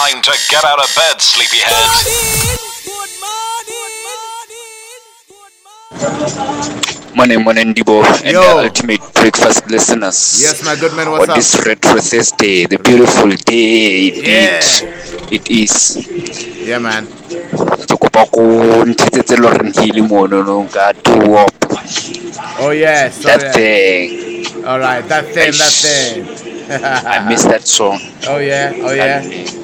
time to get out of bed, sleepyhead. Morning, morning, Debo, and the Yo. ultimate breakfast listeners. Yes, my good man, what's On up? this retro Thursday, the beautiful day indeed Yeah. it is. Yeah, man. Ke kopa ko ntshetsetse le hore nhile mono no ka two up Oh, yeah. that Sorry. thing. All right. That thing. Aish, I miss that song. Oh, yeah. Oh, That yeah.